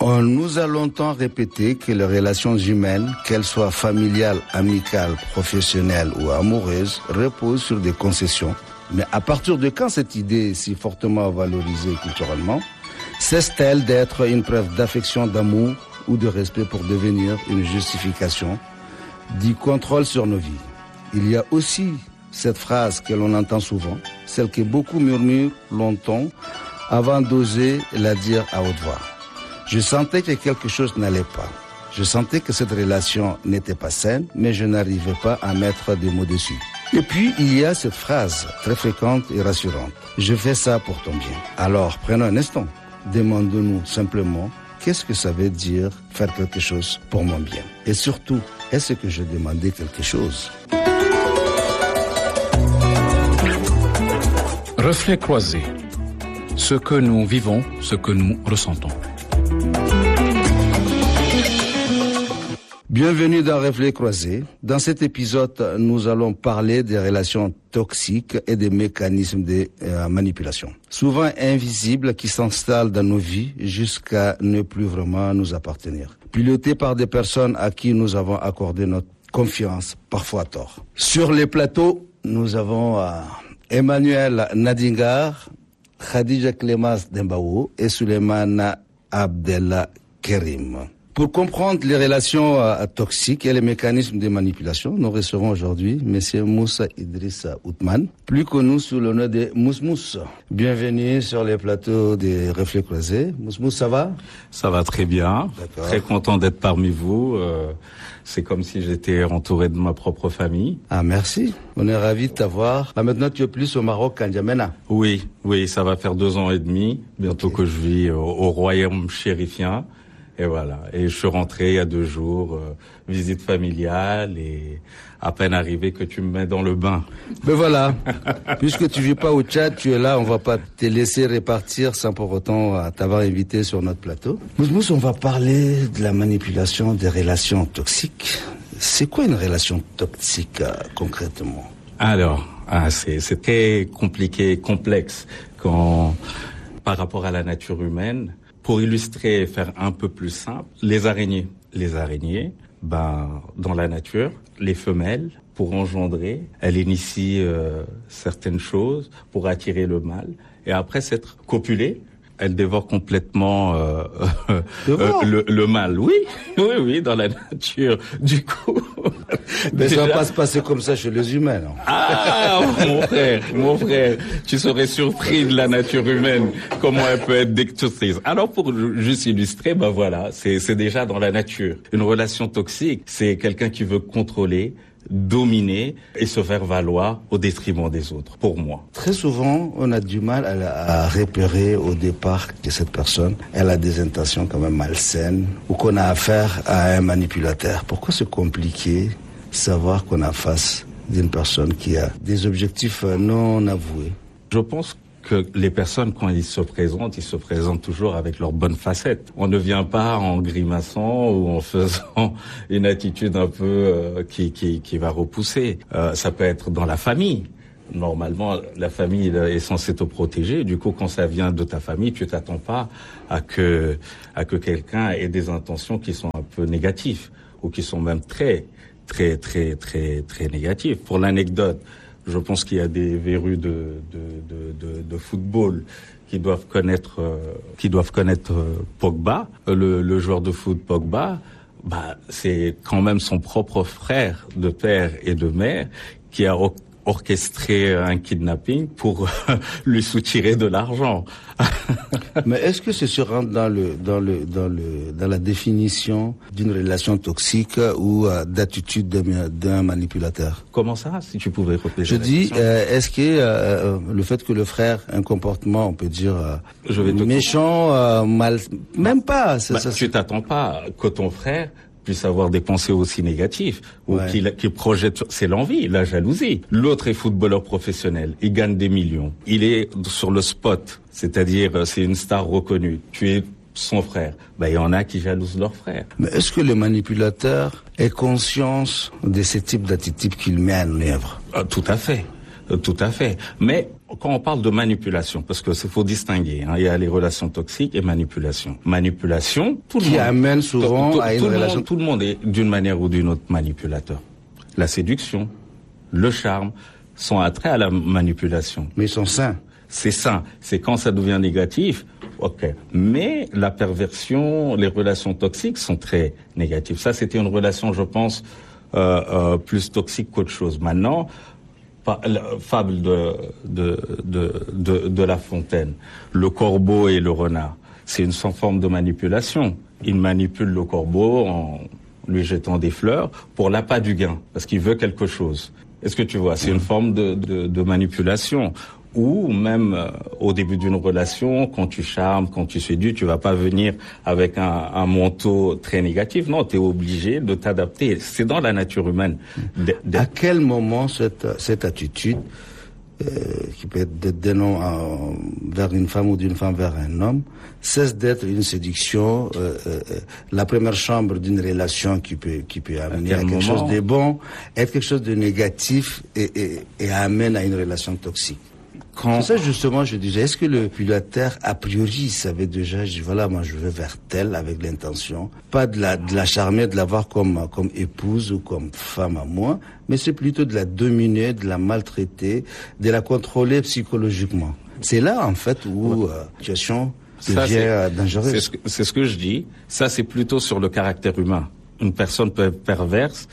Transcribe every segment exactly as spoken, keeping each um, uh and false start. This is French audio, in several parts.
On nous a longtemps répété que les relations humaines, qu'elles soient familiales, amicales, professionnelles ou amoureuses, reposent sur des concessions. Mais à partir de quand cette idée est si fortement valorisée culturellement, cesse-t-elle d'être une preuve d'affection, d'amour ou de respect pour devenir une justification du contrôle sur nos vies? Il y a aussi cette phrase que l'on entend souvent, celle que beaucoup murmurent longtemps avant d'oser la dire à haute voix. Je sentais que quelque chose n'allait pas. Je sentais que cette relation n'était pas saine, mais je n'arrivais pas à mettre des mots dessus. Et puis, il y a cette phrase très fréquente et rassurante. Je fais ça pour ton bien. Alors, prenons un instant. Demandons-nous simplement, qu'est-ce que ça veut dire faire quelque chose pour mon bien? Et surtout, est-ce que je demandais quelque chose? Reflet croisé. Ce que nous vivons, ce que nous ressentons. Bienvenue dans Reflet croisé. Dans cet épisode, nous allons parler des relations toxiques et des mécanismes de euh, manipulation, souvent invisibles, qui s'installent dans nos vies jusqu'à ne plus vraiment nous appartenir. Pilotés par des personnes à qui nous avons accordé notre confiance, parfois à tort. Sur les plateaux, nous avons euh, Emmanuel Nadingar, Khadija Clémence Dembaou et Souleymane Abdella Kerim. Pour comprendre les relations euh, toxiques et les mécanismes de manipulation, nous recevons aujourd'hui M. Moussa Idrissa Othman, plus connu sous le nom de Mouss Mouss. Bienvenue sur les plateaux des Reflets croisés. Mouss Mouss, ça va? Ça va très bien. D'accord. Très content d'être parmi vous. Euh, c'est comme si j'étais entouré de ma propre famille. Ah, merci. On est ravis de t'avoir. Là, maintenant, tu es plus au Maroc qu'à N'Djamena. Oui, oui, ça va faire deux ans et demi, bientôt okay. que je vis au, au royaume chérifien. Et voilà. Et je suis rentré il y a deux jours, euh, visite familiale, et à peine arrivé que tu me mets dans le bain. Mais voilà. Puisque tu vis pas au Tchad, tu es là, on va pas te laisser répartir sans pour autant t'avoir invité sur notre plateau. Mouss Mouss, on va parler de la manipulation des relations toxiques. C'est quoi une relation toxique, euh, concrètement? Alors, ah, c'est, c'est très compliqué, complexe, quand, par rapport à la nature humaine. Pour illustrer et faire un peu plus simple, les araignées. Les araignées, ben, dans la nature, les femelles, pour engendrer, elles initient euh, certaines choses pour attirer le mâle. Et après s'être copulées, elles dévorent complètement euh, euh, euh, le, le mâle. Oui, oui, oui, dans la nature. Du coup... Mais déjà... ça va pas se passer comme ça chez les humains, non? Ah, mon frère, mon frère, tu serais surpris de la nature humaine, comment elle peut être destructrice. Alors, pour juste illustrer, ben voilà, c'est, c'est déjà dans la nature. Une relation toxique, c'est quelqu'un qui veut contrôler, dominer et se faire valoir au détriment des autres, pour moi. Très souvent, on a du mal à, à repérer au départ que cette personne, elle a des intentions quand même malsaines ou qu'on a affaire à un manipulateur. Pourquoi c'est compliqué savoir qu'on a face d'une personne qui a des objectifs non avoués? Je pense que les personnes, quand ils se présentent, ils se présentent toujours avec leurs bonnes facettes. On ne vient pas en grimaçant ou en faisant une attitude un peu euh, qui, qui, qui va repousser. Euh, ça peut être dans la famille. Normalement, la famille est censée te protéger. Du coup, quand ça vient de ta famille, tu t'attends pas à que, à que quelqu'un ait des intentions qui sont un peu négatives ou qui sont même très, très, très, très, très négatives. Pour l'anecdote, je pense qu'il y a des verrues de, de, de, de, de football qui doivent connaître, euh, qui doivent connaître euh, Pogba, le, le joueur de foot Pogba. Bah, c'est quand même son propre frère de père et de mère qui a orchestré un kidnapping pour lui soutirer de l'argent. Mais est-ce que ceci rentre dans le dans le dans le dans la définition d'une relation toxique ou euh, d'attitude d'un, d'un manipulateur? Comment ça, si tu pouvais répéter? Je dis, euh, est-ce que euh, le fait que le frère ait un comportement, on peut dire euh, Je vais te méchant, euh, mal, même pas. Ça, bah, ça, tu t'attends pas que ton frère puisse avoir des pensées aussi négatives ou ouais. qu'il, qu'il projette, c'est l'envie, la jalousie. L'autre est footballeur professionnel, il gagne des millions, il est sur le spot, c'est-à-dire c'est une star reconnue. Tu es son frère. Ben il y en a qui jalousent leur frère. Mais est-ce que le manipulateur ait conscience de ce type d'attitude qu'il met en œuvre? Ah, tout à fait. Tout à fait. Mais quand on parle de manipulation, parce que c'est faut distinguer, hein, il y a les relations toxiques et manipulation. Manipulation, tout le qui monde amène souvent tout, à une tout relation. Le monde, tout le monde est d'une manière ou d'une autre manipulateur. La séduction, le charme sont attraits à la manipulation. Mais ils sont sains. C'est ça. C'est quand ça devient négatif. Ok. Mais la perversion, les relations toxiques sont très négatives. Ça, c'était une relation, je pense, euh, euh, plus toxique qu'autre chose. Maintenant, la fable de, de, de, de, de La Fontaine, le corbeau et le renard, c'est une forme de manipulation. Il manipule le corbeau en lui jetant des fleurs pour l'appât du gain, parce qu'il veut quelque chose. Est-ce que tu vois? C'est une forme de, de, de manipulation. Ou même euh, au début d'une relation, quand tu charmes, quand tu séduis, tu vas pas venir avec un, un manteau très négatif. Non, tu es obligé de t'adapter. C'est dans la nature humaine. De, de... À quel moment cette, cette attitude, euh, qui peut être d'un homme euh, vers une femme ou d'une femme vers un homme, cesse d'être une séduction, euh, euh, la première chambre d'une relation qui peut, qui peut amener à, à quelque moment... chose de bon, être quelque chose de négatif et, et, et amène à une relation toxique? Quand... C'est ça justement, je disais, est-ce que le manipulateur, a priori, savait déjà, je dis, voilà, moi je vais vers telle avec l'intention, pas de la, de la charmer, de la voir comme, comme épouse ou comme femme à moi, mais c'est plutôt de la dominer, de la maltraiter, de la contrôler psychologiquement. C'est là, en fait, où ouais. euh, la situation devient ça, dangereuse. C'est ce, que, c'est ce que je dis. Ça, c'est plutôt sur le caractère humain. Une personne peut être perverse,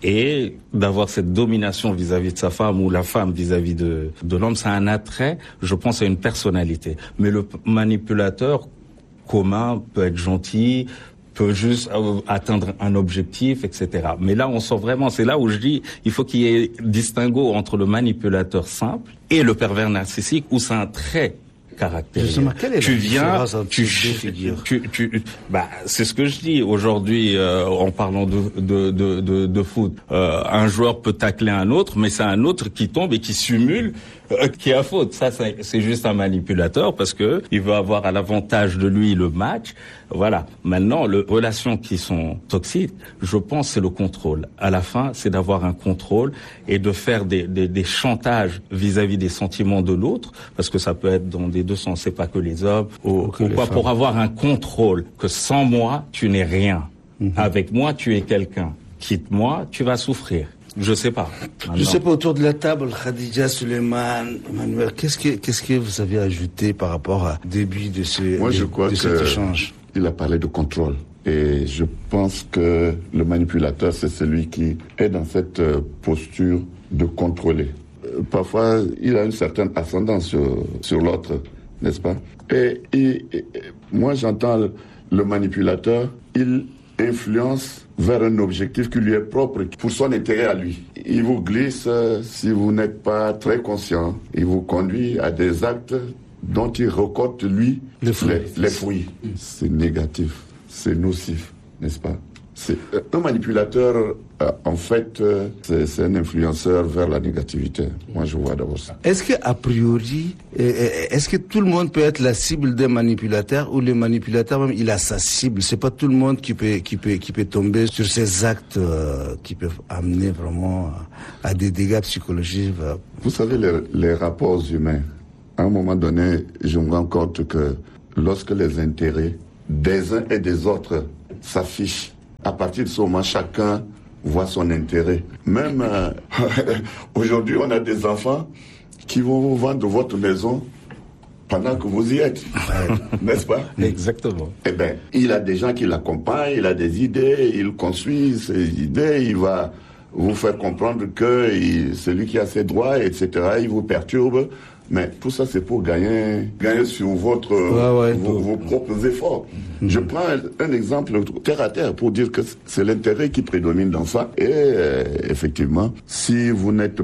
et d'avoir cette domination vis-à-vis de sa femme ou la femme vis-à-vis de, de l'homme, c'est un attrait, je pense, à une personnalité. Mais le manipulateur commun peut être gentil, peut juste atteindre un objectif, et cetera. Mais là, on sent vraiment, c'est là où je dis, il faut qu'il y ait distinguo entre le manipulateur simple et le pervers narcissique, où c'est un trait caractériel. Justement, quelle est tu la viens, tu, tu, tu, tu, bah, c'est ce que je dis aujourd'hui euh, en parlant de de de de, de foot. Euh, un joueur peut tacler un autre, mais c'est un autre qui tombe et qui simule euh, qui a faute. Ça, c'est, c'est juste un manipulateur parce que il veut avoir à l'avantage de lui le match. Voilà. Maintenant, les relations qui sont toxiques, je pense, c'est le contrôle. À la fin, c'est d'avoir un contrôle et de faire des des, des chantages vis-à-vis des sentiments de l'autre, parce que ça peut être dans des deux sens, c'est pas que les hommes, ou, ou quoi, pour avoir un contrôle, que sans moi, tu n'es rien. Mm-hmm. Avec moi, tu es quelqu'un. Quitte-moi, tu vas souffrir. Je sais pas. Maintenant. Je sais pas, autour de la table, Khadija, Suleiman, Emmanuel, qu'est-ce que, qu'est-ce que vous avez ajouté par rapport au début de ce, Moi, de, je crois de cet que échange? Il a parlé de contrôle. Et je pense que le manipulateur, c'est celui qui est dans cette posture de contrôler. Parfois, il a une certaine ascendance sur, sur l'autre, n'est-ce pas? Et, et, et moi, j'entends le, le manipulateur, il influence vers un objectif qui lui est propre, pour son intérêt à lui. Il vous glisse, si vous n'êtes pas très conscient, il vous conduit à des actes dont il récolte, lui, les fruits. Les, les fruits. C'est négatif, c'est nocif, n'est-ce pas? C'est un manipulateur, euh, en fait, euh, c'est, c'est un influenceur vers la négativité. Moi, je vois d'abord ça. Est-ce que, a priori, est-ce que tout le monde peut être la cible d'un manipulateur, ou le manipulateur même, il a sa cible? C'est pas tout le monde qui peut, qui peut, qui peut tomber sur ces actes euh, qui peuvent amener vraiment à des dégâts psychologiques. Euh. Vous savez, les, les rapports humains, à un moment donné, je me rends compte que lorsque les intérêts des uns et des autres s'affichent, à partir de ce moment, chacun voit son intérêt. Même euh, aujourd'hui, on a des enfants qui vont vous vendre votre maison pendant que vous y êtes, n'est-ce pas? Exactement. Eh bien, il a des gens qui l'accompagnent, il a des idées, il construit ses idées, il va vous faire comprendre que il, c'est lui qui a ses droits, et cetera. Il vous perturbe. Mais tout ça, c'est pour gagner, gagner sur votre, ouais, ouais, vos, vos propres efforts. Mm-hmm. Je prends un, un exemple terre à terre pour dire que c'est l'intérêt qui prédomine dans ça. Et euh, effectivement, si vous n'êtes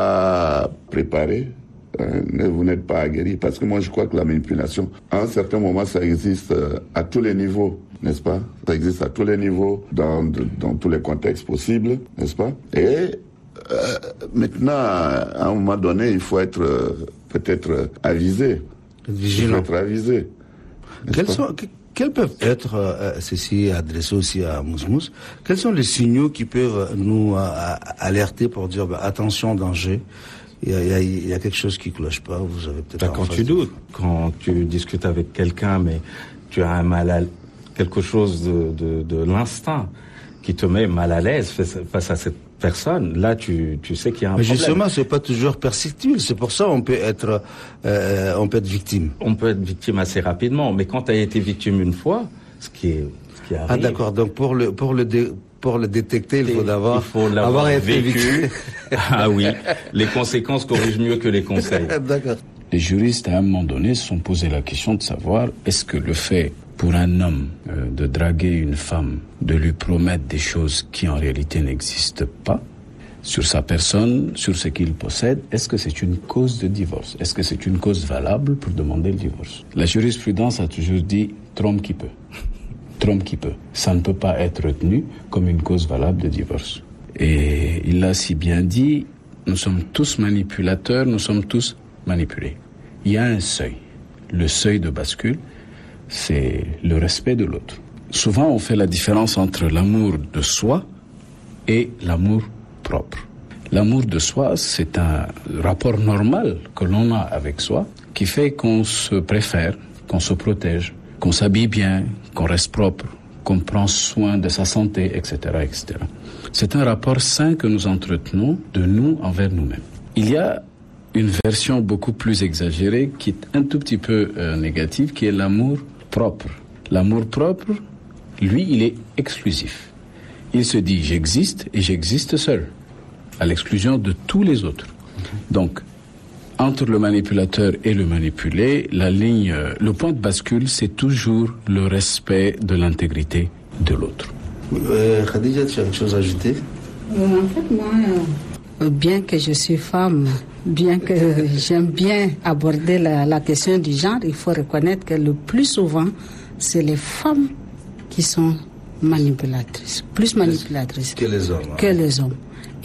pas préparé, euh, vous n'êtes pas aguerri, parce que moi je crois que la manipulation, à un certain moment, ça existe euh, à tous les niveaux, n'est-ce pas? Ça existe à tous les niveaux, dans, de, dans tous les contextes possibles, n'est-ce pas? Et euh, maintenant, à un moment donné, il faut être euh, peut-être avisé. Vigilant. Il faut être avisé. Quels, sont, que, quels peuvent être, euh, ceci adressé aussi à Mousmous, quels sont les signaux qui peuvent nous euh, alerter pour dire bah, attention, danger, il y a, il y a, il y a quelque chose qui cloche pas. Vous avez peut-être. Ben, quand tu doutes, quand tu discutes avec quelqu'un, mais tu as un mal à quelque chose de, de, de l'instinct qui te met mal à l'aise face, face à cette personne, là tu, tu sais qu'il y a un mais problème. Justement, c'est pas toujours perceptible. C'est pour ça on peut être, euh, on peut être victime. On peut être victime assez rapidement, mais quand tu as été victime une fois, ce qui est, ce qui arrive. Ah d'accord. Donc pour le, pour le dé, pour le détecter, il faut d'abord il faut l'avoir avoir été vécu. victime. Ah oui, les conséquences corrigent mieux que les conseils. D'accord. Les juristes, à un moment donné, se sont posé la question de savoir est-ce que le fait pour un homme euh, de draguer une femme, de lui promettre des choses qui en réalité n'existent pas sur sa personne, sur ce qu'il possède, est-ce que c'est une cause de divorce? Est-ce que c'est une cause valable pour demander le divorce? La jurisprudence a toujours dit trompe qui peut. Trompe qui peut. Ça ne peut pas être retenu comme une cause valable de divorce. Et il l'a si bien dit, nous sommes tous manipulateurs, nous sommes tous manipulés. Il y a un seuil. Le seuil de bascule, c'est le respect de l'autre. Souvent, on fait la différence entre l'amour de soi et l'amour propre. L'amour de soi, c'est un rapport normal que l'on a avec soi qui fait qu'on se préfère, qu'on se protège, qu'on s'habille bien, qu'on reste propre, qu'on prend soin de sa santé, et cetera, et cetera. C'est un rapport sain que nous entretenons de nous envers nous-mêmes. Il y a une version beaucoup plus exagérée qui est un tout petit peu euh, négative, qui est l'amour propre. L'amour propre, lui, il est exclusif. Il se dit, j'existe et j'existe seul, à l'exclusion de tous les autres. Donc, entre le manipulateur et le manipulé, la ligne, le point de bascule, c'est toujours le respect de l'intégrité de l'autre. Euh, Khadija, tu as quelque chose à ajouter? euh, En fait, moi, euh, bien que je suis femme, bien que j'aime bien aborder la, la question du genre, il faut reconnaître que le plus souvent, c'est les femmes qui sont manipulatrices, plus manipulatrices que les hommes. Que hein. les hommes.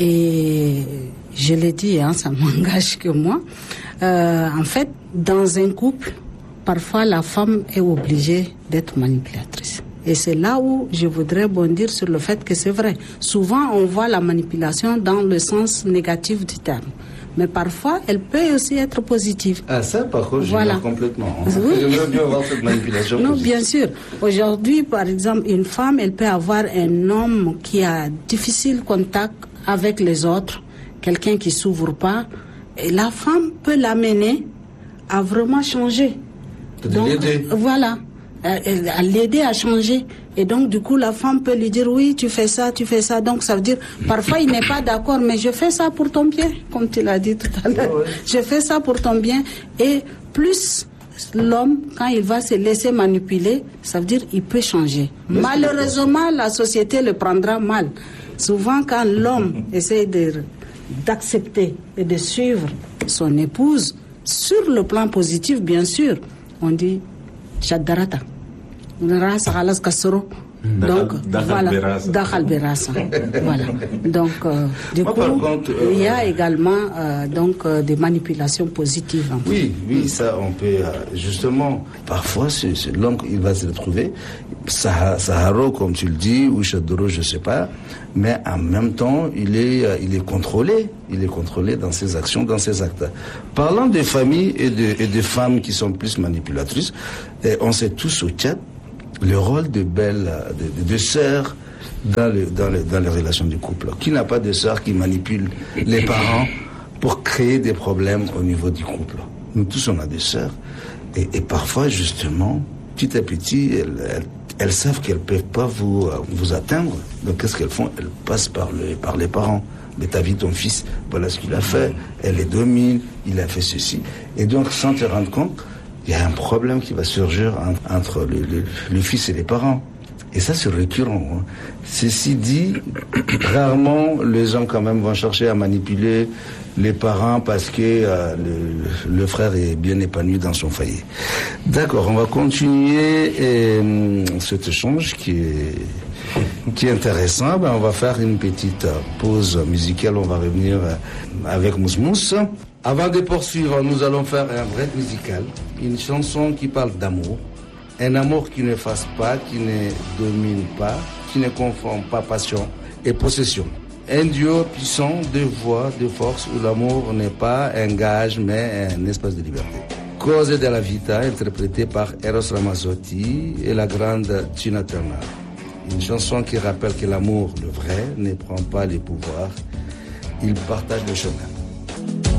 Et je l'ai dit, hein, ça m'engage que moi. Euh, en fait, dans un couple, parfois la femme est obligée d'être manipulatrice. Et c'est là où je voudrais bondir sur le fait que c'est vrai. Souvent, on voit la manipulation dans le sens négatif du terme. Mais parfois, elle peut aussi être positive. Ah, ça, par contre, Voilà. je complètement. Hein. Oui. J'aimerais bien voir cette manipulation. Non, positive. bien sûr. Aujourd'hui, par exemple, une femme, elle peut avoir un homme qui a difficile contact avec les autres, quelqu'un qui s'ouvre pas. Et la femme peut l'amener à vraiment changer. De l'aider. Voilà. À l'aider à changer. Et donc, du coup, la femme peut lui dire, oui, tu fais ça, tu fais ça. Donc, ça veut dire, parfois, il n'est pas d'accord, mais je fais ça pour ton bien, comme tu l'as dit tout à l'heure. Ouais, ouais. Je fais ça pour ton bien. Et plus l'homme, quand il va se laisser manipuler, ça veut dire il peut changer. Mais malheureusement, la société le prendra mal. Souvent, quand l'homme essaie de, d'accepter et de suivre son épouse, sur le plan positif, bien sûr, on dit Chadarata. Donc, voilà, Dakhal Berasa. Voilà. Donc, euh, du Moi, coup, contre, euh, il y a également euh, donc, euh, des manipulations positives. En oui, fait. oui, ça, on peut, euh, justement, parfois, c'est, c'est l'homme, il va se retrouver, Saharo, comme tu le dis, ou Chadoro, je sais pas, mais en même temps, il est, euh, il est contrôlé, il est contrôlé dans ses actions, dans ses actes. Parlant des familles et de, et de femmes qui sont plus manipulatrices, et on sait tous au Tchad, le rôle de belles, de, de, de sœurs dans, le, dans, le, dans les relations du couple. Qui n'a pas de sœurs qui manipulent les parents pour créer des problèmes au niveau du couple? Nous tous, on a des sœurs. Et, et parfois, justement, petit à petit, elles, elles, elles savent qu'elles ne peuvent pas vous, vous atteindre. Donc, qu'est-ce qu'elles font? Elles passent par, le, par les parents. Mais t'as vu ton fils, voilà ce qu'il a fait. Elle les domine, il a fait ceci. Et donc, sans te rendre compte, il y a un problème qui va surgir entre le, le, le fils et les parents. Et ça, c'est récurrent. Hein. Ceci dit, rarement les gens quand même vont chercher à manipuler les parents parce que euh, le, le frère est bien épanoui dans son foyer. D'accord, on va continuer et, cet échange qui est, qui est intéressant. Ben, on va faire une petite pause musicale. On va revenir avec Mousmous. Avant de poursuivre, nous allons faire un break musical, une chanson qui parle d'amour, un amour qui ne fasse pas, qui ne domine pas, qui ne confond pas passion et possession. Un duo puissant de voix, de force, où l'amour n'est pas un gage, mais un espace de liberté. Cose della vita, interprétée par Eros Ramazzotti et la grande Tina Turner. Une chanson qui rappelle que l'amour, le vrai, ne prend pas les pouvoirs, il partage le chemin.